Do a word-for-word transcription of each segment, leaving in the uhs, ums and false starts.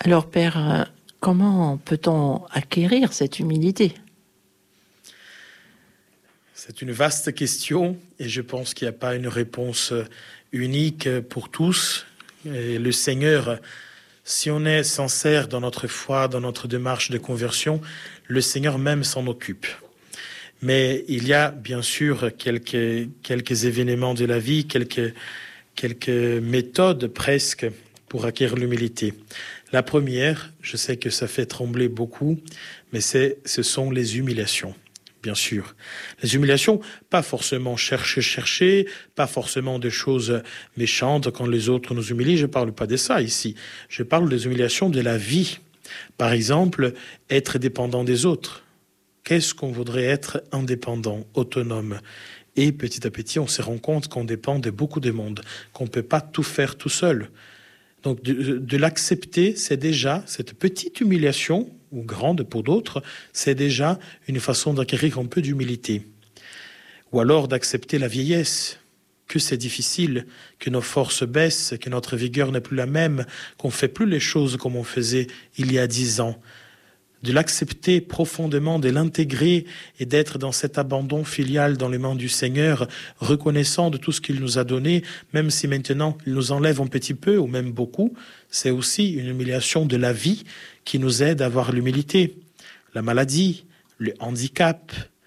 Alors, Père, comment peut-on acquérir cette humilité? C'est une vaste question et je pense qu'il n'y a pas une réponse unique pour tous. Et le Seigneur, si on est sincère dans notre foi, dans notre démarche de conversion, le Seigneur même s'en occupe. Mais il y a bien sûr quelques, quelques événements de la vie, quelques, quelques méthodes presque pour acquérir l'humilité. La première, je sais que ça fait trembler beaucoup, mais c'est, ce sont les humiliations. Bien sûr. Les humiliations, pas forcément chercher, chercher, pas forcément des choses méchantes quand les autres nous humilient. Je ne parle pas de ça ici. Je parle des humiliations de la vie. Par exemple, être dépendant des autres. Qu'est-ce qu'on voudrait être indépendant, autonome? Et petit à petit, on se rend compte qu'on dépend de beaucoup de monde, qu'on ne peut pas tout faire tout seul. Donc de, de l'accepter, c'est déjà cette petite humiliation, ou grande pour d'autres, c'est déjà une façon d'acquérir un peu d'humilité. Ou alors d'accepter la vieillesse, que c'est difficile, que nos forces baissent, que notre vigueur n'est plus la même, qu'on ne fait plus les choses comme on faisait il y a dix ans. De l'accepter profondément, de l'intégrer et d'être dans cet abandon filial dans les mains du Seigneur, reconnaissant de tout ce qu'il nous a donné, même si maintenant il nous enlève un petit peu ou même beaucoup, c'est aussi une humiliation de la vie qui nous aide à avoir l'humilité. La maladie, le handicap.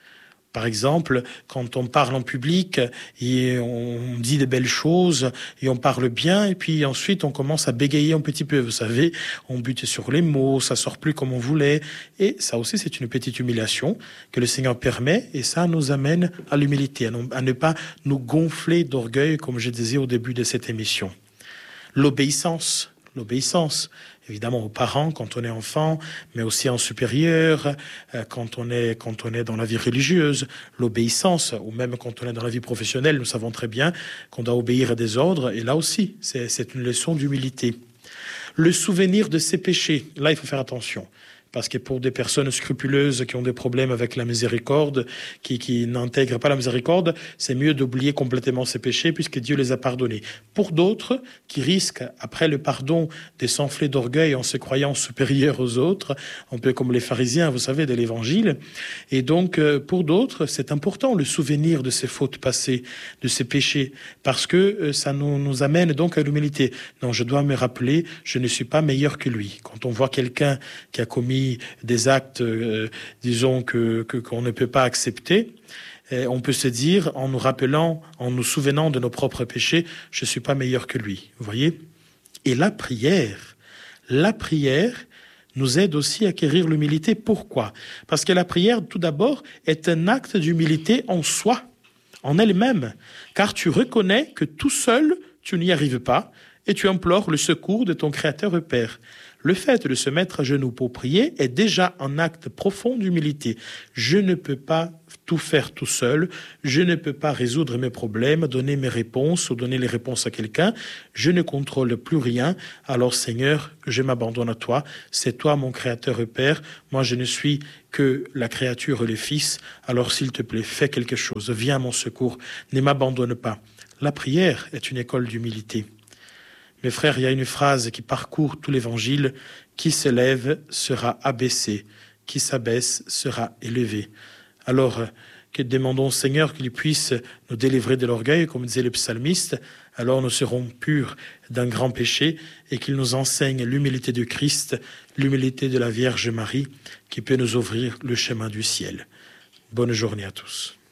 Par exemple, quand on parle en public et on dit de belles choses et on parle bien et puis ensuite on commence à bégayer un petit peu. Vous savez, on bute sur les mots, ça sort plus comme on voulait. Et ça aussi, c'est une petite humiliation que le Seigneur permet et ça nous amène à l'humilité, à ne pas nous gonfler d'orgueil comme je disais au début de cette émission. L'obéissance, l'obéissance. Évidemment aux parents quand on est enfant, mais aussi en supérieur, quand on est, quand on est dans la vie religieuse, l'obéissance, ou même quand on est dans la vie professionnelle, nous savons très bien qu'on doit obéir à des ordres, et là aussi, c'est, c'est une leçon d'humilité. Le souvenir de ses péchés, là il faut faire attention. Parce que pour des personnes scrupuleuses qui ont des problèmes avec la miséricorde, qui, qui n'intègrent pas la miséricorde, c'est mieux d'oublier complètement ses péchés puisque Dieu les a pardonnés. Pour d'autres qui risquent, après le pardon, de s'enfler d'orgueil en se croyant supérieurs aux autres, un peu comme les pharisiens, vous savez, de l'Évangile. Et donc, pour d'autres, c'est important le souvenir de ses fautes passées, de ses péchés, parce que ça nous, nous amène donc à l'humilité. Non, je dois me rappeler, je ne suis pas meilleur que lui. Quand on voit quelqu'un qui a commis des actes, euh, disons, que, que, qu'on ne peut pas accepter, et on peut se dire, en nous rappelant, en nous souvenant de nos propres péchés, je ne suis pas meilleur que lui. Vous voyez? Et la prière, la prière nous aide aussi à acquérir l'humilité. Pourquoi? Parce que la prière, tout d'abord, est un acte d'humilité en soi, en elle-même, car tu reconnais que tout seul, tu n'y arrives pas, et tu implores le secours de ton Créateur et Père. Le fait de se mettre à genoux pour prier est déjà un acte profond d'humilité. Je ne peux pas tout faire tout seul, je ne peux pas résoudre mes problèmes, donner mes réponses ou donner les réponses à quelqu'un, je ne contrôle plus rien, alors Seigneur, je m'abandonne à toi, c'est toi mon Créateur et Père, moi je ne suis que la créature et le Fils, alors s'il te plaît, fais quelque chose, viens à mon secours, ne m'abandonne pas. La prière est une école d'humilité. Mes frères, il y a une phrase qui parcourt tout l'Évangile, « Qui s'élève sera abaissé, qui s'abaisse sera élevé ». Alors, que demandons au Seigneur qu'il puisse nous délivrer de l'orgueil, comme disait le psalmiste, alors nous serons purs d'un grand péché et qu'il nous enseigne l'humilité de Christ, l'humilité de la Vierge Marie, qui peut nous ouvrir le chemin du ciel. Bonne journée à tous.